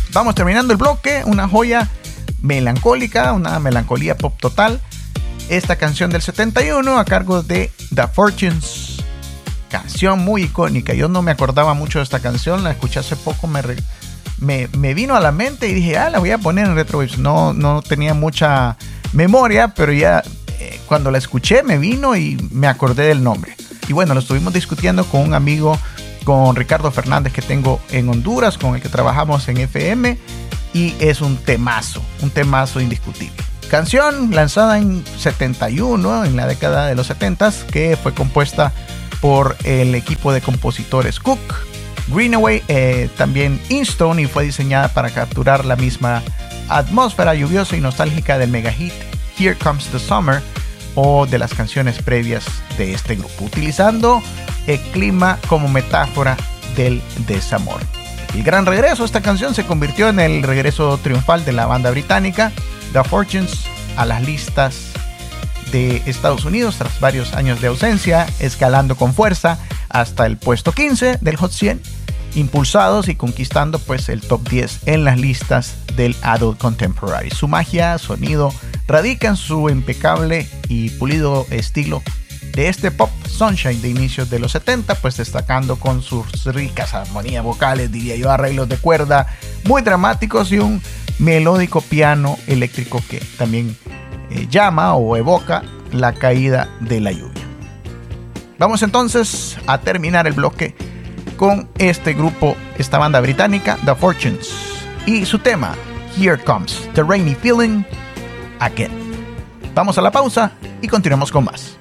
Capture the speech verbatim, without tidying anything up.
vamos terminando el bloque, una joya melancólica, una melancolía pop total. Esta canción del setenta y uno a cargo de The Fortunes, canción muy icónica. Yo no me acordaba mucho de esta canción, la escuché hace poco, me, re, me, me vino a la mente y dije, ah, la voy a poner en Retrowaves. No, no tenía mucha memoria, pero ya eh, cuando la escuché me vino y me acordé del nombre. Y bueno, lo estuvimos discutiendo con un amigo, con Ricardo Fernández, que tengo en Honduras, con el que trabajamos en F M, y es un temazo, un temazo indiscutible. Canción lanzada en setenta y uno, en la década de los setenta, que fue compuesta por el equipo de compositores Cook, Greenaway, eh, también Instone, y fue diseñada para capturar la misma atmósfera lluviosa y nostálgica del mega hit Here Comes the Summer, o de las canciones previas de este grupo, utilizando el clima como metáfora del desamor. El gran regreso, esta canción se convirtió en el regreso triunfal de la banda británica The Fortunes a las listas de Estados Unidos tras varios años de ausencia, escalando con fuerza hasta el puesto quince del Hot cien, impulsados y conquistando pues el top diez en las listas del Adult Contemporary. Su magia, sonido, radica en su impecable y pulido estilo de este pop sunshine de inicios de los setenta, pues destacando con sus ricas armonías vocales, diría yo, arreglos de cuerda muy dramáticos y un melódico piano eléctrico que también eh, llama o evoca la caída de la lluvia. Vamos entonces a terminar el bloque con este grupo, esta banda británica, The Fortunes, y su tema Here Comes the Rainy Feeling Again. Vamos a la pausa y continuamos con más.